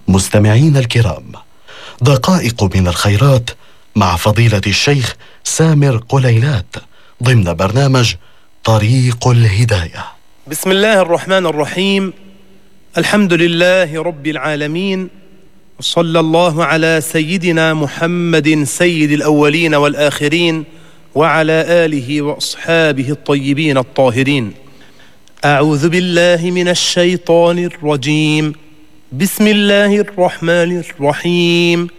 مستمعين الكرام، دقائق من الخيرات مع فضيلة الشيخ سامر قليلات ضمن برنامج طريق الهداية. بسم الله الرحمن الرحيم. الحمد لله رب العالمين، صلى الله على سيدنا محمد سيد الأولين والآخرين وعلى آله وأصحابه الطيبين الطاهرين. أعوذ بالله من الشيطان الرجيم. بسم الله الرحمن الرحيم.